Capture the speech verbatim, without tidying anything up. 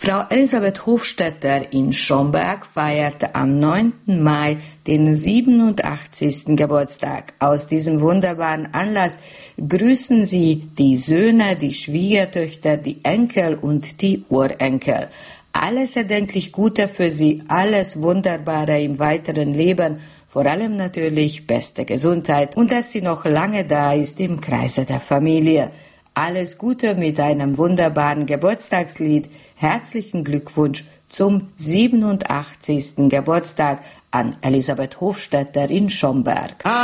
Frau Elisabeth Hofstetter in Schomberg feierte am neunten Mai den siebenundachtzigsten Geburtstag. Aus diesem wunderbaren Anlass grüßen Sie die Söhne, die Schwiegertöchter, die Enkel und die Urenkel. Alles erdenklich Gute für Sie, alles Wunderbare im weiteren Leben, vor allem natürlich beste Gesundheit und dass sie noch lange da ist im Kreise der Familie. Alles Gute mit einem wunderbaren Geburtstagslied. Herzlichen Glückwunsch zum siebenundachtzigsten Geburtstag an Elisabeth Hofstetter in Schomberg.